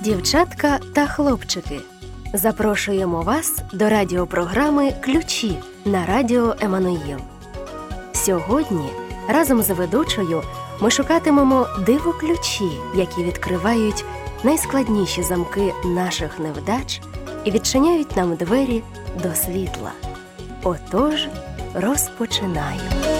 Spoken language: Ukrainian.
Дівчатка та хлопчики, запрошуємо вас до радіопрограми «Ключі» на радіо Еммануїл. Сьогодні разом з ведучою ми шукатимемо диво-ключі, які відкривають найскладніші замки наших невдач і відчиняють нам двері до світла. Отож, розпочинаємо.